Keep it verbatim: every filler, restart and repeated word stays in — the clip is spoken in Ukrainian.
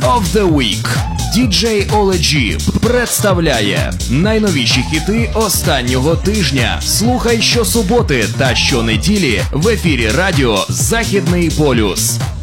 of the Week. діджей Оле Джі представляє найновіші хіти останнього тижня. Слухай щосуботи та щонеділі в ефірі радіо «Західний полюс».